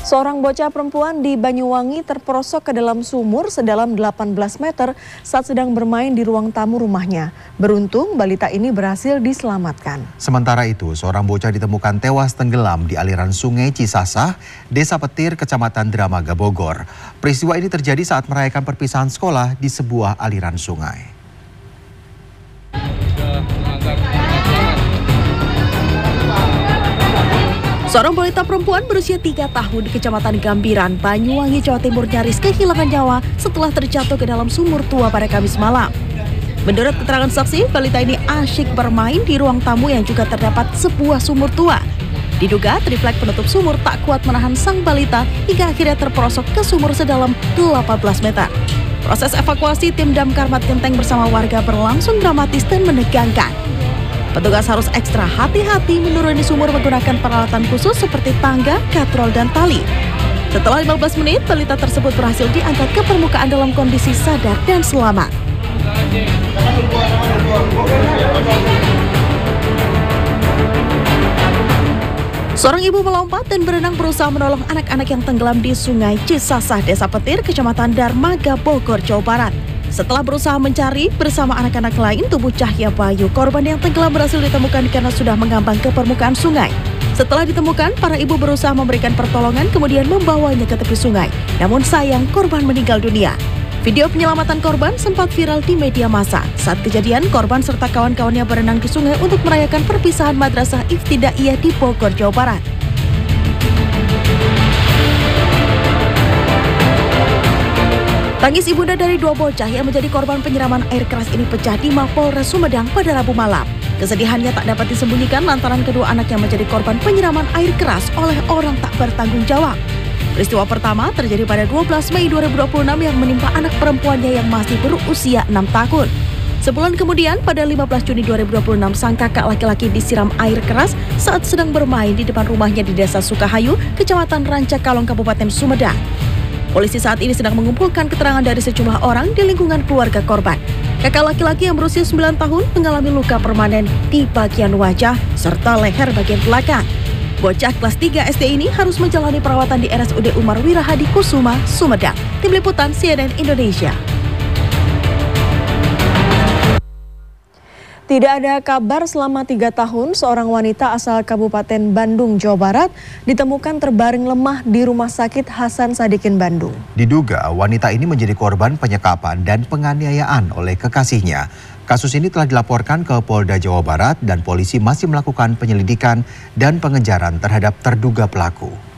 Seorang bocah perempuan di Banyuwangi terperosok ke dalam sumur sedalam 18 meter saat sedang bermain di ruang tamu rumahnya. Beruntung balita ini berhasil diselamatkan. Sementara itu, seorang bocah ditemukan tewas tenggelam di aliran sungai Cisasah, Desa Petir, Kecamatan Dramaga, Bogor. Peristiwa ini terjadi saat merayakan perpisahan sekolah di sebuah aliran sungai. Seorang balita perempuan berusia 3 tahun di Kecamatan Gambiran, Banyuwangi, Jawa Timur nyaris kehilangan nyawa setelah terjatuh ke dalam sumur tua pada Kamis malam. Menurut keterangan saksi, balita ini asyik bermain di ruang tamu yang juga terdapat sebuah sumur tua. Diduga triplek penutup sumur tak kuat menahan sang balita hingga akhirnya terperosok ke sumur sedalam 18 meter. Proses evakuasi tim Damkar Mat Genteng bersama warga berlangsung dramatis dan menegangkan. Petugas harus ekstra hati-hati menuruni sumur menggunakan peralatan khusus seperti tangga, katrol, dan tali. Setelah 15 menit, balita tersebut berhasil diangkat ke permukaan dalam kondisi sadar dan selamat. Seorang ibu melompat dan berenang berusaha menolong anak-anak yang tenggelam di Sungai Cisasah, Desa Petir, Kecamatan Dramaga, Bogor, Jawa Barat. Setelah berusaha mencari bersama anak-anak lain, tubuh Cahya Bayu, korban yang tenggelam, berhasil ditemukan karena sudah mengambang ke permukaan sungai. Setelah ditemukan, para ibu berusaha memberikan pertolongan kemudian membawanya ke tepi sungai. Namun sayang, korban meninggal dunia. Video penyelamatan korban sempat viral di media massa. Saat kejadian, korban serta kawan-kawannya berenang di sungai untuk merayakan perpisahan Madrasah Iftidaiyah di Bogor, Jawa Barat. Tangis ibunda dari dua bocah yang menjadi korban penyiraman air keras ini pecah di Mapolres Sumedang pada Rabu malam. Kesedihannya tak dapat disembunyikan lantaran kedua anak yang menjadi korban penyiraman air keras oleh orang tak bertanggung jawab. Peristiwa pertama terjadi pada 12 Mei 2026 yang menimpa anak perempuannya yang masih berusia 6 tahun. Sebulan kemudian, pada 15 Juni 2026, sang kakak laki-laki disiram air keras saat sedang bermain di depan rumahnya di Desa Sukahayu, Kecamatan Rancakalong, Kabupaten Sumedang. Polisi saat ini sedang mengumpulkan keterangan dari sejumlah orang di lingkungan keluarga korban. Kakak laki-laki yang berusia 9 tahun mengalami luka permanen di bagian wajah serta leher bagian belakang. Bocah kelas 3 SD ini harus menjalani perawatan di RSUD Umar Wirahadi Kusuma, Sumedang. Tim Liputan CNN Indonesia. Tidak ada kabar selama 3 tahun seorang wanita asal Kabupaten Bandung, Jawa Barat ditemukan terbaring lemah di Rumah Sakit Hasan Sadikin, Bandung. Diduga wanita ini menjadi korban penyekapan dan penganiayaan oleh kekasihnya. Kasus ini telah dilaporkan ke Polda Jawa Barat dan polisi masih melakukan penyelidikan dan pengejaran terhadap terduga pelaku.